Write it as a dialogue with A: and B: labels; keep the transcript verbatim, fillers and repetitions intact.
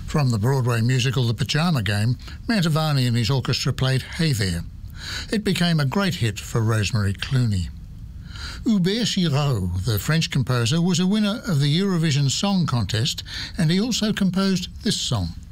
A: From the Broadway musical The Pyjama Game, Mantovani and his orchestra played Hey There. It became a great hit for Rosemary Clooney. Hubert Giraud, the French composer, was a winner of the Eurovision Song Contest, and he also composed this song.